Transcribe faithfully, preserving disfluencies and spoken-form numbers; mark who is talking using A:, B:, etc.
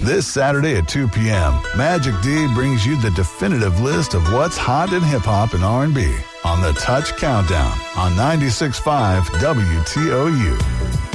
A: This Saturday at two p.m., Magic D brings you the definitive list of what's hot in hip-hop and R and B on the Touch Countdown on ninety-six point five W T O U.